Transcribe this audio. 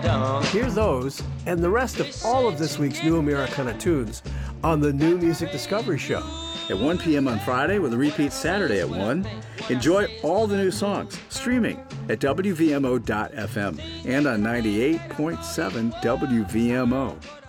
Hear those and the rest of all of this week's New Americana tunes on the New Music Discovery Show. At 1 p.m. on Friday with a repeat Saturday at 1. Enjoy all the new songs streaming at WVMO.FM and on 98.7 WVMO.